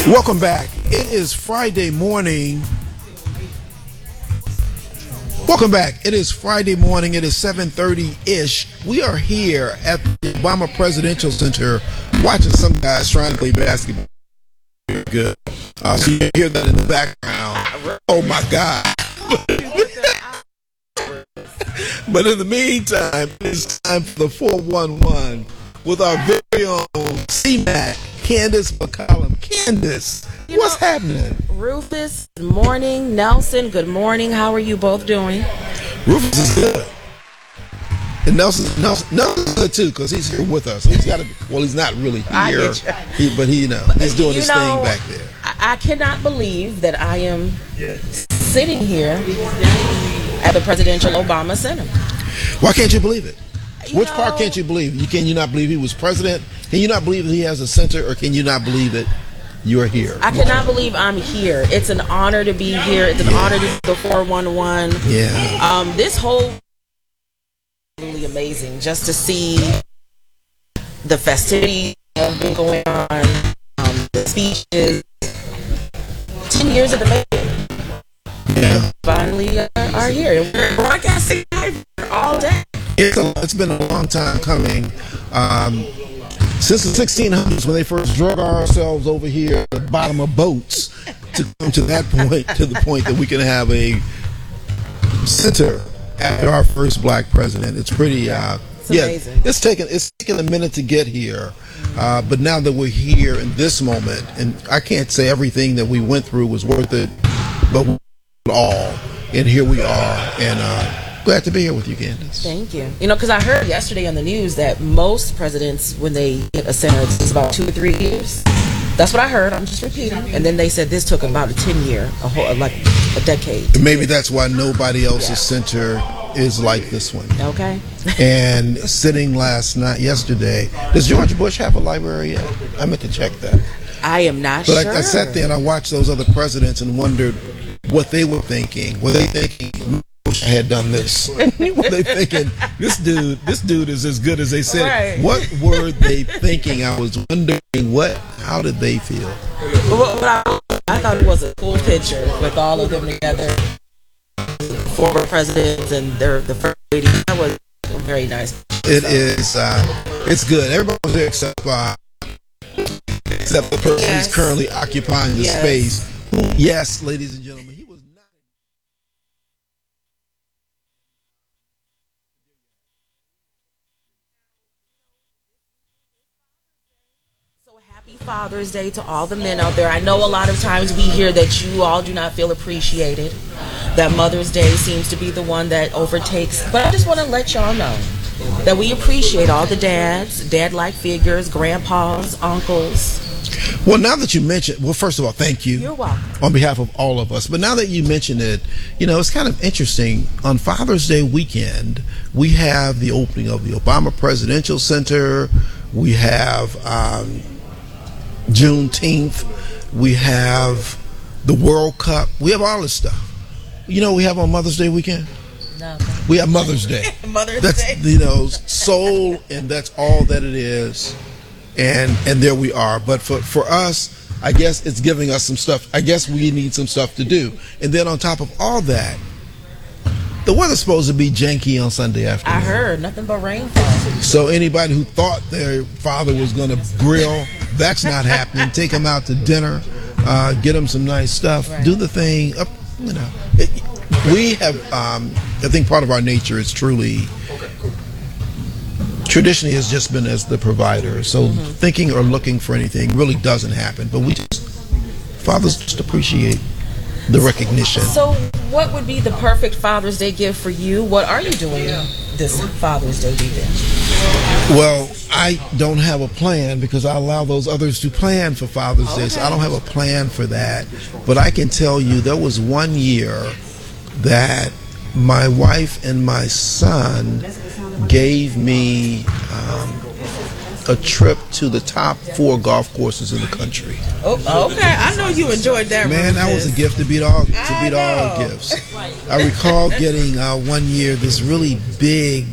Welcome back. It is Friday morning. Welcome back. It is Friday morning. It is 7:30-ish. We are here at the Obama Presidential Center watching some guys trying to play basketball. Good. So you hear that in the background. Oh, my God. But in the meantime, it's time for the 411 with our very own CMAC, Candace McCollum. Candace, what's happening? Rufus, good morning. Nelson, good morning. How are you both doing? Rufus is good. And Nelson's good too, because he's here with us. He's got to be, well, he's not really here, but he's doing his thing back there. I cannot believe that I am sitting here at the Presidential Obama Center. Why can't you believe it? Which part can't you believe? Can you not believe he was president? Can you not believe that he has a center? Or can you not believe that you're here? I cannot believe I'm here. It's an honor to be here. It's an honor to be the 411. Yeah. This whole really amazing just to see the festivities that have been going on, the speeches. 10 years of the making. Yeah. Finally are here. We're broadcasting all day. It's been a long time coming. Since the 1600s, when they first drug ourselves over here at the bottom of boats to come to that point, to the point that we can have a center after our first black president. It's pretty, amazing. It's taken a minute to get here. But now that we're here in this moment, and I can't say everything that we went through was worth it, but all, and here we are, and glad to be here with you, Candace. Thank you. Because I heard yesterday on the news that most presidents, when they get a center, it's about 2 or 3 years. That's what I heard. I'm just repeating. And then they said this took about a 10-year, like a decade. And maybe that's why nobody else's center is like this one. Okay. And sitting yesterday, does George Bush have a library yet? I meant to check that. I am not sure. But I sat there and I watched those other presidents and wondered what they were thinking. Were they thinking, I had done this? Were they thinking, this dude is as good as they said? Right. What were they thinking? I was wondering how did they feel? I thought it was a cool picture with all of them together, former presidents and the first lady. That was very nice. It is. It's good. Everybody was there except the person who's currently occupying the space. Yes, ladies and gentlemen, he was not. So happy Father's Day to all the men out there. I know a lot of times we hear that you all do not feel appreciated, that Mother's Day seems to be the one that overtakes. But I just want to let y'all know that we appreciate all the dads, dad-like figures, grandpas, uncles. Well, now that you mention, first of all, thank you. You're welcome. On behalf of all of us. But now that you mention it, it's kind of interesting. On Father's Day weekend, we have the opening of the Obama Presidential Center. We have Juneteenth. We have the World Cup. We have all this stuff. We have on Mother's Day weekend? No. We have Mother's Day. That's Day. Soul, and that's all that it is. And there we are. But for us, I guess it's giving us some stuff. I guess we need some stuff to do. And then on top of all that, the weather's supposed to be janky on Sunday afternoon. I heard nothing but rainfall. So anybody who thought their father was going to grill, that's not happening. Take them out to dinner, get them some nice stuff, do the thing. We have, I think part of our nature is traditionally has just been as the provider. So thinking or looking for anything really doesn't happen. But fathers just appreciate the recognition. So what would be the perfect Father's Day gift for you? What are you doing this Father's Day weekend? Well, I don't have a plan because I allow those others to plan for Father's Day. So I don't have a plan for that. But I can tell you there was one year that my wife and my son gave me a trip to the top 4 golf courses in the country. Oh, okay. I know you enjoyed that. Man, that was a gift to beat all gifts. I recall getting one year this really big